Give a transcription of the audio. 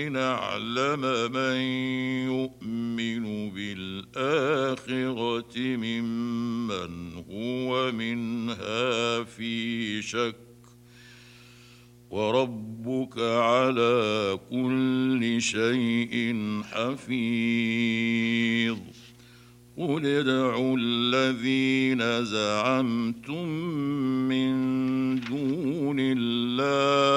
لنعلم من يؤمن بالآخرة ممن هو منها في شك وربك على كل شيء حفيظ قل ادعوا الذين زعمتم من دون الله